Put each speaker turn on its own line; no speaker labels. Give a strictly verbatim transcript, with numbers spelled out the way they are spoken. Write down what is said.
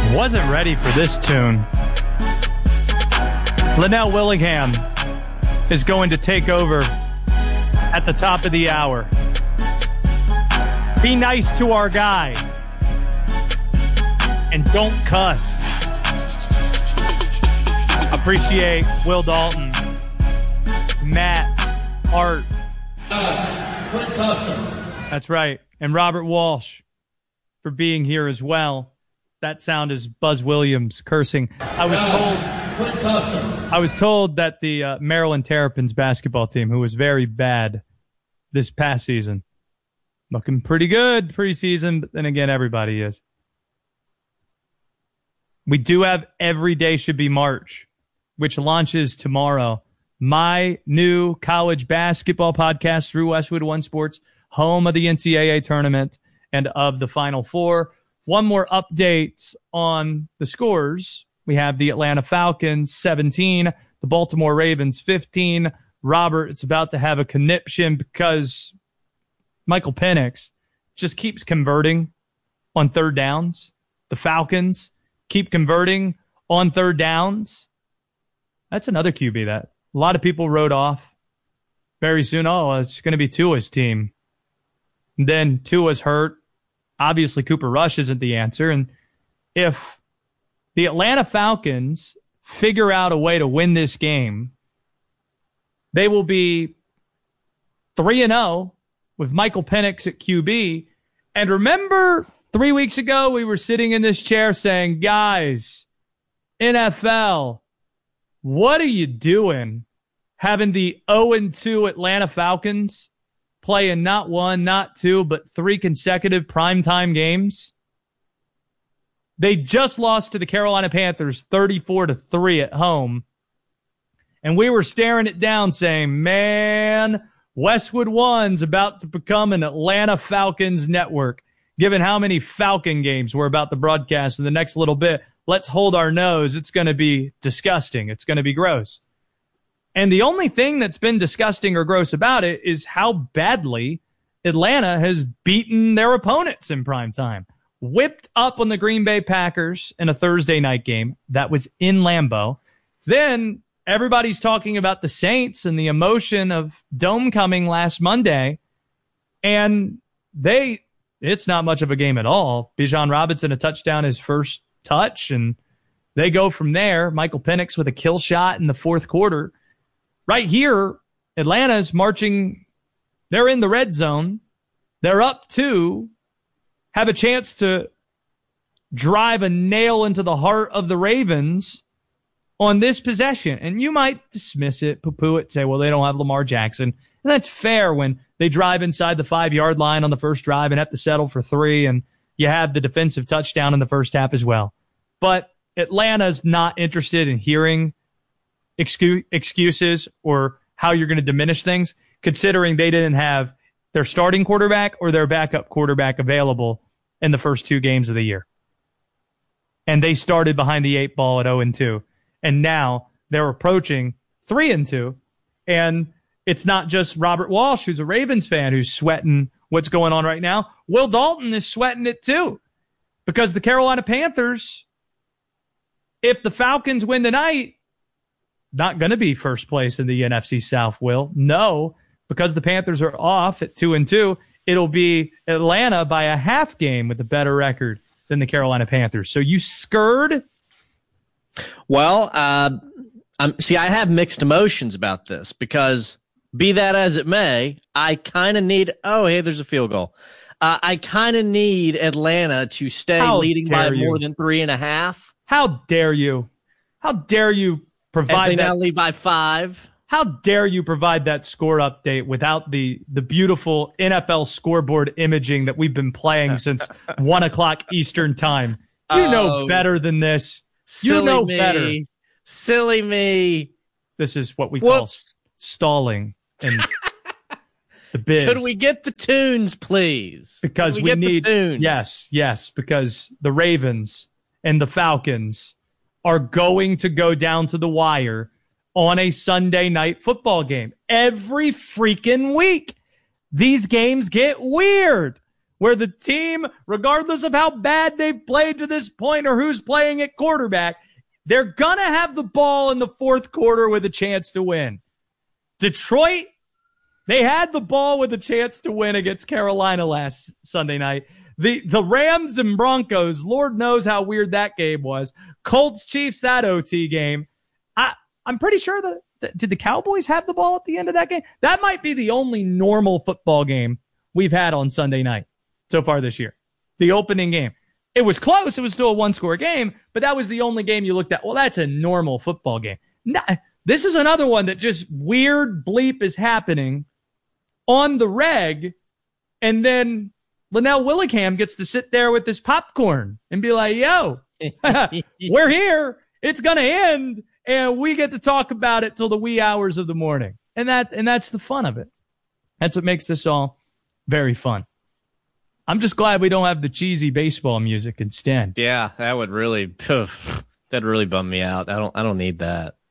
Wasn't ready for this tune. Linnell Willingham is going to take over at the top of the hour. Be nice to our guy. And don't cuss. Appreciate Will Dalton, Matt, Art. That's right. And Robert Walsh for being here as well. That sound is Buzz Williams cursing. I was told I was told that the uh, Maryland Terrapins basketball team, who was very bad this past season, looking pretty good preseason, but then again, everybody is. We do have Every Day Should Be March, which launches tomorrow. My new college basketball podcast through Westwood One Sports, home of the N C double A tournament and of the Final Four. One more update on the scores. We have the Atlanta Falcons seventeen, the Baltimore Ravens fifteen. Robert, it's about to have a conniption because Michael Penix just keeps converting on third downs. The Falcons keep converting on third downs. That's another Q B that a lot of people wrote off very soon. Oh, it's going to be Tua's team. And then Tua's hurt. Obviously, Cooper Rush isn't the answer. And if the Atlanta Falcons figure out a way to win this game, they will be three and oh with Michael Penix at Q B. And remember, three weeks ago, we were sitting in this chair saying, guys, N F L, what are you doing having the oh and two Atlanta Falcons playing not one, not two, but three consecutive primetime games? They just lost to the Carolina Panthers thirty-four to three at home. And we were staring it down saying, man, Westwood One's about to become an Atlanta Falcons network. Given how many Falcon games we're about to broadcast in the next little bit, let's hold our nose. It's going to be disgusting. It's going to be gross. And the only thing that's been disgusting or gross about it is how badly Atlanta has beaten their opponents in prime time. Whipped up on the Green Bay Packers in a Thursday night game that was in Lambeau. Then everybody's talking about the Saints and the emotion of Dome coming last Monday. And they, it's not much of a game at all. Bijan Robinson, a touchdown, his first touch, and they go from there. Michael Penix with a kill shot in the fourth quarter. Right here, Atlanta's marching. They're in the red zone. They're up two, have a chance to drive a nail into the heart of the Ravens on this possession. And you might dismiss it, poo-poo it, say, well, they don't have Lamar Jackson. And that's fair when they drive inside the five-yard line on the first drive and have to settle for three, and you have the defensive touchdown in the first half as well. But Atlanta's not interested in hearing excu- excuses or how you're going to diminish things, considering they didn't have their starting quarterback or their backup quarterback available in the first two games of the year. And they started behind the eight ball at oh and two. And now they're approaching three and two. And it's not just Robert Walsh, who's a Ravens fan, who's sweating what's going on right now. Will Dalton is sweating it too. Because the Carolina Panthers, if the Falcons win tonight, not going to be first place in the N F C South, Will. No, because the Panthers are off at two and two. It'll be Atlanta by a half game with a better record than the Carolina Panthers. So you scared?
Well, uh, I'm, see, I have mixed emotions about this because be that as it may, I kind of need, oh, hey, there's a field goal. Uh, I kind of need Atlanta to stay
How
leading by
you.
more than three and a half.
How dare you? How dare you provide
As they
that?
now lead by five.
How dare you provide that score update without the, the beautiful N F L scoreboard imaging that we've been playing since one o'clock Eastern time? You
Oh,
know better than this. You
Silly
know
me.
better.
Silly me.
This is what we call
Whoops.
s- stalling in the biz.
Could we get the tunes, please?
Because
Could
we,
get the
need,
tunes?
yes, yes, because the Ravens and the Falcons are going to go down to the wire on a Sunday night football game. Every freaking week, these games get weird. where the team, regardless of how bad they've played to this point or who's playing at quarterback, they're going to have the ball in the fourth quarter with a chance to win. Detroit, they had the ball with a chance to win against Carolina last Sunday night. The the Rams and Broncos, Lord knows how weird that game was. Colts, Chiefs, that O T game. I, I'm pretty sure that, that, did the Cowboys have the ball at the end of that game? That might be the only normal football game we've had on Sunday night so far this year. The opening game. It was close. It was still a one-score game, but that was the only game you looked at. Well, that's a normal football game. Nah, this is another one that just weird bleep is happening on the reg, and then Linnell Willingham gets to sit there with his popcorn and be like, yo, we're here. It's going to end, and we get to talk about it till the wee hours of the morning. And that and that's the fun of it. That's what makes this all very fun. I'm just glad we don't have the cheesy baseball music instead.
Yeah, that would really, that'd really bum me out. I don't, I don't need that.